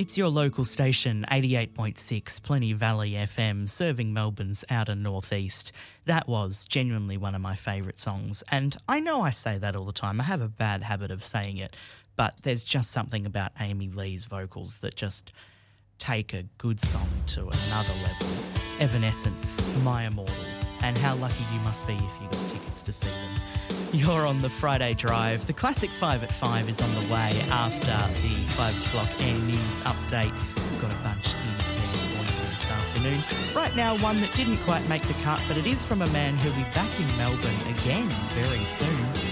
It's your local station, 88.6 Plenty Valley FM, serving Melbourne's outer northeast. That was genuinely one of my favourite songs, and I know I say that all the time. I have a bad habit of saying it, but there's just something about Amy Lee's vocals that just take a good song to another level. Evanescence, My Immortal, and how lucky you must be if you got tickets to see them. You're on the Friday Drive. The classic 5 at 5 is on the way after the 5 o'clock N News update. We've got a bunch in there for you this afternoon. Right now, one that didn't quite make the cut, but it is from a man who'll be back in Melbourne again very soon.